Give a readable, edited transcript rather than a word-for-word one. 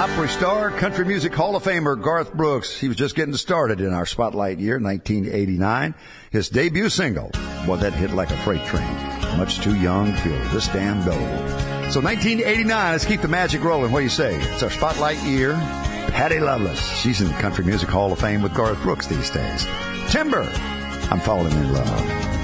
Opry star, Country Music Hall of Famer Garth Brooks. He was just getting started in our spotlight year, 1989. His debut single, boy, that hit like a freight train. Much too young to feel this damn old. So 1989, let's keep the magic rolling. What do you say? It's our spotlight year. Patty Loveless. She's in the Country Music Hall of Fame with Garth Brooks these days. Timber, I'm falling in love.